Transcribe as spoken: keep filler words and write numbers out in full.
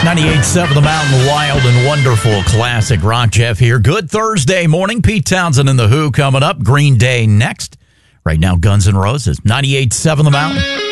ninety-eight point seven The Mountain, wild and wonderful classic rock. Jeff here. Good Thursday morning. Pete Townsend and The Who coming up. Green Day next. Right now, Guns N' Roses. ninety-eight point seven The Mountain.